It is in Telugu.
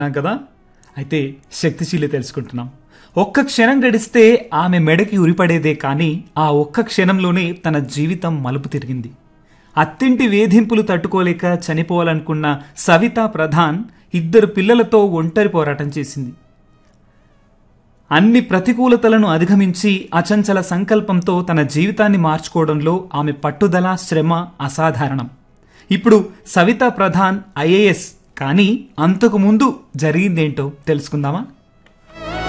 కదా. అయితే శక్తిశీలి తెలుసుకుంటున్నాం. ఒక్క క్షణం గడిస్తే ఆమె మెడకి ఉరిపడేదే కానీ ఆ ఒక్క క్షణంలోనే తన జీవితం మలుపు తిరిగింది. అత్తింటి వేధింపులు తట్టుకోలేక చనిపోవాలనుకున్న సవితా ప్రధాన్ 2 పిల్లలతో ఒంటరి పోరాటం చేసింది. అన్ని ప్రతికూలతలను అధిగమించి అచంచల సంకల్పంతో తన జీవితాన్ని మార్చుకోవడంలో ఆమె పట్టుదల, శ్రమ అసాధారణం. ఇప్పుడు సవితా ప్రధాన్ IAS. కానీ అంతకు ముందు జరిగిందేంటో తెలుసుకుందామా?